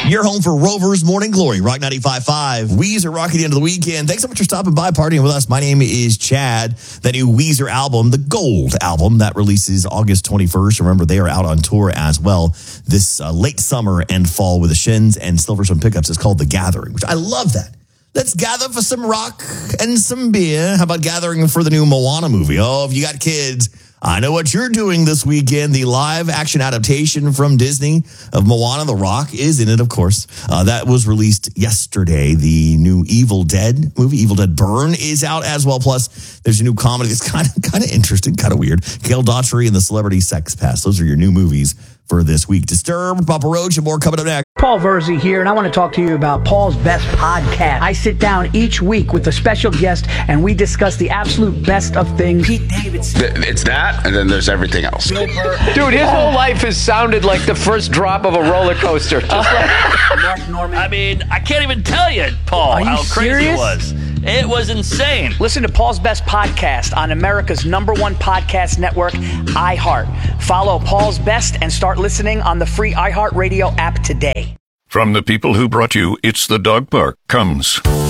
You're home for Rover's Morning Glory, Rock 95.5. Weezer rocking the end of the weekend. Thanks so much for stopping by, partying with us. My name is Chad. That new Weezer album, the Gold album, that releases August 21st. Remember, they are out on tour as well this late summer and fall with the Shins and Silverstone Pickups. It's called The Gathering, which I love that. Let's gather for some rock and some beer. How about gathering for the new Moana movie? Oh, if you got kids, I know what you're doing this weekend. The live action adaptation from Disney of Moana, The Rock, is in it, of course. That was released yesterday. The new Evil Dead movie, Evil Dead Burn, is out as well. Plus, there's a new comedy that's kind of interesting, kind of weird. Gail Daughtry and the Celebrity Sex Pest. Those are your new movies for this week. Disturbed, Papa Roach, and more coming up next. Paul Verzi here, and I want to talk to you about Paul's Best Podcast. I sit down each week with a special guest, and we discuss the absolute best of things. Pete Davidson. It's that, and then there's everything else. Dude, his whole life has sounded like the first drop of a roller coaster. Just like Mark Norman. I mean, I can't even tell you, Paul, how crazy it was. It was insane. Listen to Paul's Best Podcast on America's #1 podcast network, iHeart. Follow Paul's Best and start listening on the free iHeartRadio app today. From the people who brought you It's the Dog Park comes